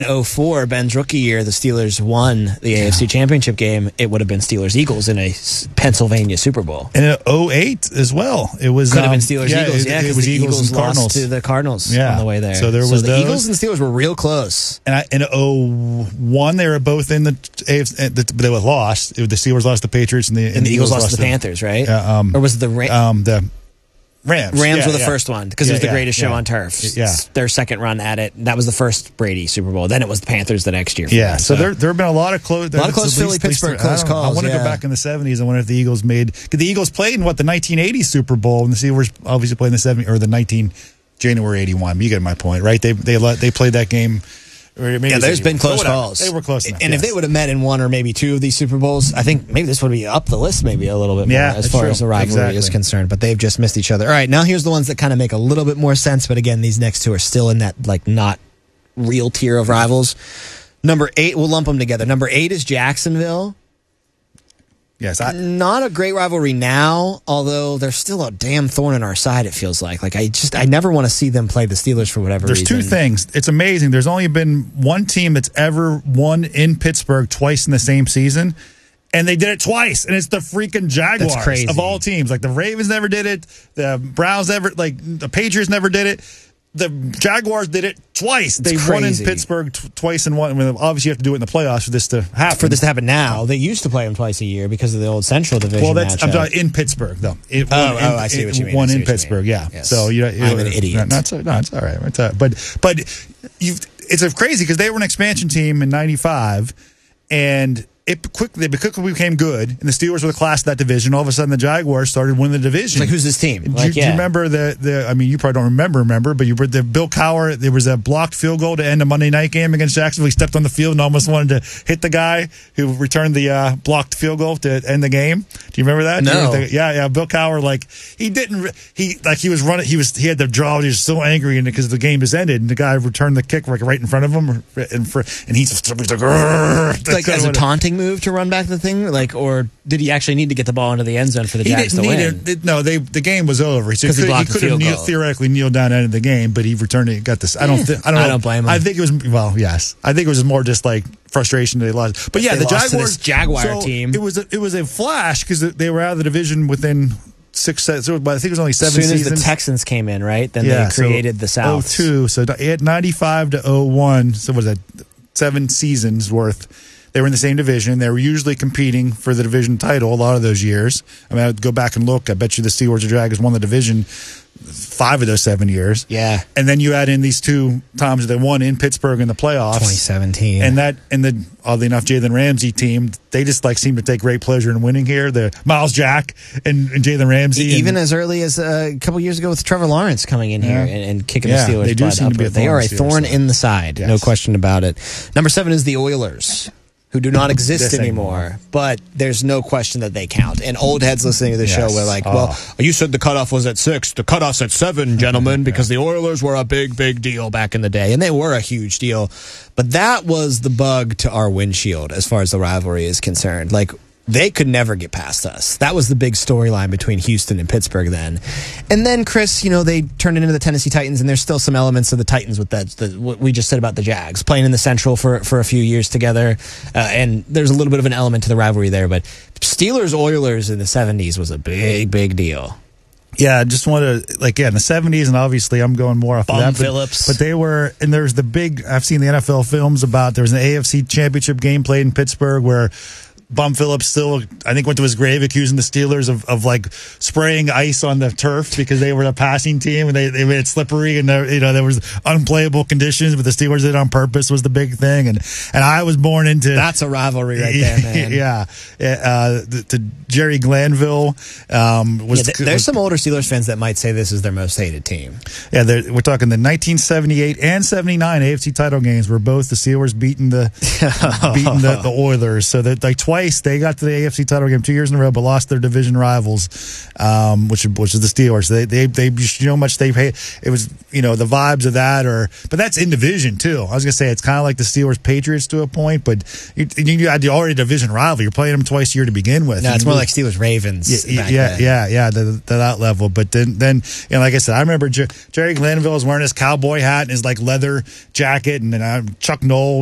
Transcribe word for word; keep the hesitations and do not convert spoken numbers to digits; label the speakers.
Speaker 1: oh four, Ben's rookie year, the Steelers won the A F C Championship game. It would have been Steelers-Eagles in a Pennsylvania Super Bowl.
Speaker 2: And in oh eight as well. It was
Speaker 1: Could have
Speaker 2: um,
Speaker 1: been Steelers-Eagles, yeah, because the Eagles, Eagles lost to the Cardinals
Speaker 2: yeah.
Speaker 1: on the way there.
Speaker 2: So there was
Speaker 1: so the
Speaker 2: those.
Speaker 1: Eagles and Steelers were real close.
Speaker 2: And I, in oh one, they were both in the A F C, but they were lost. It was the Steelers lost to the Patriots, and the, and
Speaker 1: and the Eagles, Eagles lost to the
Speaker 2: to,
Speaker 1: Panthers, right?
Speaker 2: Uh, um,
Speaker 1: or was it the Ra-
Speaker 2: um, the Rams?
Speaker 1: Rams
Speaker 2: yeah,
Speaker 1: were the
Speaker 2: yeah.
Speaker 1: first one because
Speaker 2: yeah,
Speaker 1: it was the
Speaker 2: yeah,
Speaker 1: greatest
Speaker 2: yeah.
Speaker 1: show on turf.
Speaker 2: Yeah,
Speaker 1: their second run at it. That was the first Brady Super Bowl. Then it was the Panthers the next year.
Speaker 2: Yeah,
Speaker 1: them,
Speaker 2: so,
Speaker 1: so
Speaker 2: there there have been a lot of close,
Speaker 1: a lot of close Philly Pittsburgh close
Speaker 2: I
Speaker 1: calls.
Speaker 2: I want to
Speaker 1: yeah.
Speaker 2: go back in the seventies. I wonder if the Eagles made because the Eagles played in what the nineteen eighty Super Bowl, and the Steelers obviously played in the seventy or the nineteen January eighty-one. You get my point, right? They they let, they played that game. Or maybe
Speaker 1: yeah, there's been close calls.
Speaker 2: They were close enough.
Speaker 1: And
Speaker 2: yes.
Speaker 1: if they would have met in one or maybe two of these Super Bowls, I think maybe this would be up the list maybe a little bit more
Speaker 2: yeah,
Speaker 1: as far
Speaker 2: true.
Speaker 1: as the rivalry
Speaker 2: exactly.
Speaker 1: is concerned. But they've just missed each other. All right, now here's the ones that kind of make a little bit more sense. But again, these next two are still in that like not real tier of rivals. Number eight, we'll lump them together. Number eight is Jacksonville.
Speaker 2: Yes, I,
Speaker 1: not a great rivalry now, although they're still a damn thorn in our side, it feels like. Like I just I never want to see them play the Steelers for whatever
Speaker 2: There's
Speaker 1: reason.
Speaker 2: There's two things. It's amazing. There's only been one team that's ever won in Pittsburgh twice in the same season, and they did it twice, and it's the freaking Jaguars
Speaker 1: That's crazy.
Speaker 2: of all teams. Like the Ravens never did it, the Browns never, like the Patriots never did it. The Jaguars did it twice. They
Speaker 1: it's
Speaker 2: won in
Speaker 1: crazy.
Speaker 2: Pittsburgh t- twice and one. I mean, obviously, you have to do it in the playoffs for this to happen.
Speaker 1: For this to happen now, they used to play them twice a year because of the old Central Division.
Speaker 2: Well, that's
Speaker 1: matchup.
Speaker 2: I'm talking in Pittsburgh though. It,
Speaker 1: oh,
Speaker 2: one
Speaker 1: oh,
Speaker 2: in,
Speaker 1: I see what you mean.
Speaker 2: One
Speaker 1: I see
Speaker 2: in
Speaker 1: what you
Speaker 2: Pittsburgh,
Speaker 1: mean.
Speaker 2: yeah.
Speaker 1: Yes.
Speaker 2: So you, you
Speaker 1: I'm an idiot.
Speaker 2: No, it's, no, it's all right. It's all right. But but you, it's a crazy because they were an expansion team in ninety-five, and it quickly they quickly became good, and the Steelers were the class of that division. All of a sudden, the Jaguars started winning the division.
Speaker 1: It's like, who's this team?
Speaker 2: Do,
Speaker 1: Like,
Speaker 2: do
Speaker 1: yeah.
Speaker 2: you remember the, the? I mean, you probably don't remember, remember, but you were the Bill Cowher. There was a blocked field goal to end a Monday night game against Jacksonville. He stepped on the field and almost wanted to hit the guy who returned the uh, blocked field goal to end the game. Do you remember that?
Speaker 1: No.
Speaker 2: You yeah, yeah. Bill Cowher, like he didn't. He like he was running. He was he had the draw. And he was so angry, and because the game just ended, and the guy returned the kick like right in front of him, and for and he's just he's like, "Grrr."
Speaker 1: like as a taunting move to run back the thing, like, or did he actually need to get the ball into the end zone for the
Speaker 2: He
Speaker 1: Jags
Speaker 2: didn't
Speaker 1: to
Speaker 2: need
Speaker 1: win?
Speaker 2: it. No, they the game was over. So he
Speaker 1: 'Cause he
Speaker 2: could, he
Speaker 1: blocked the
Speaker 2: could have
Speaker 1: field
Speaker 2: kneel,
Speaker 1: goal.
Speaker 2: theoretically kneeled down out of the game, but he returned it. Got this. I don't. Th- I don't.
Speaker 1: I
Speaker 2: know.
Speaker 1: don't blame him.
Speaker 2: I think it was well, yes. I think it was more just like frustration that they lost. But yeah,
Speaker 1: They
Speaker 2: the
Speaker 1: lost to
Speaker 2: Jaguars
Speaker 1: this Jaguar
Speaker 2: so
Speaker 1: team.
Speaker 2: It was a, it was a flash because they were out of the division within six. So I think it was only seven
Speaker 1: as soon
Speaker 2: seasons.
Speaker 1: as the Texans came in, right? Then
Speaker 2: yeah,
Speaker 1: they created the South.
Speaker 2: oh two So at ninety-five to oh one So what was that? Seven seasons worth. They were in the same division. They were usually competing for the division title a lot of those years. I mean, I'd go back and look. I bet you the Steelers or Jaguars won the division five of those seven years.
Speaker 1: Yeah.
Speaker 2: And then you add in these two times they won in Pittsburgh in the playoffs.
Speaker 1: twenty seventeen
Speaker 2: And that, and the, oddly enough, Jalen Ramsey team, they just like seem to take great pleasure in winning here. The Miles Jack and, and Jalen Ramsey.
Speaker 1: Even
Speaker 2: and,
Speaker 1: as early as uh, a couple years ago with Trevor Lawrence coming in
Speaker 2: Yeah.
Speaker 1: here and, and kicking
Speaker 2: Yeah,
Speaker 1: the Steelers'
Speaker 2: they do
Speaker 1: butt
Speaker 2: seem to be a
Speaker 1: upward. They
Speaker 2: thorn
Speaker 1: are a
Speaker 2: in the Steelers'
Speaker 1: thorn
Speaker 2: side.
Speaker 1: in the side, no
Speaker 2: Yes.
Speaker 1: question about it. Number seven is the Oilers, who do not exist
Speaker 2: This
Speaker 1: anymore,
Speaker 2: anymore.
Speaker 1: but there's no question that they count. And old heads listening to the
Speaker 2: Yes.
Speaker 1: show were like,
Speaker 2: Oh.
Speaker 1: well, you said the cutoff was at six. The cutoff's at seven, gentlemen, because the Oilers were a big, big deal back in the day. And they were a huge deal. But that was the bug to our windshield as far as the rivalry is concerned. Like, they could never get past us. That was the big storyline between Houston and Pittsburgh then. And then, Chris, you know, they turned it into the Tennessee Titans, and there's still some elements of the Titans with that, the, what we just said about the Jags, playing in the Central for, for a few years together. Uh, and there's a little bit of an element to the rivalry there. But Steelers-Oilers in the seventies was a big, big deal.
Speaker 2: Yeah, I just want to, like, yeah, in the seventies, and obviously I'm going more off
Speaker 1: Bum
Speaker 2: of that. But,
Speaker 1: Phillips.
Speaker 2: but they were, and there's the big, I've seen the N F L films about, there was an A F C championship game played in Pittsburgh where Bum Phillips still, I think, went to his grave accusing the Steelers of, of like spraying ice on the turf because they were a passing team and they, they made it slippery and there, you know there was unplayable conditions, but the Steelers did it on purpose was the big thing. And and I was born into
Speaker 1: That's a rivalry right there, man.
Speaker 2: yeah, uh, the, the Jerry Glanville um, was.
Speaker 1: Yeah, th- there's some older Steelers fans that might say this is their most hated team.
Speaker 2: Yeah, we're talking the nineteen seventy-eight and seventy-nine A F C title games where both the Steelers beating the beating the, the Oilers. So that like twice. twice. They got to the A F C title game two years in a row, but lost their division rivals, um, which which is the Steelers. They they they you know how much they pay. It was you know the vibes of that, or but that's in division too. I was gonna say it's kind of like the Steelers Patriots to a point, but you, you had already a division rival. You're playing them twice a year to begin with.
Speaker 1: No, it's
Speaker 2: and
Speaker 1: more
Speaker 2: we,
Speaker 1: like Steelers Ravens.
Speaker 2: Yeah, yeah, yeah, yeah, to, to that level. But then then you know, like I said, I remember Jer- Jerry Glanville was wearing his cowboy hat and his like leather jacket, and then uh, Chuck Noll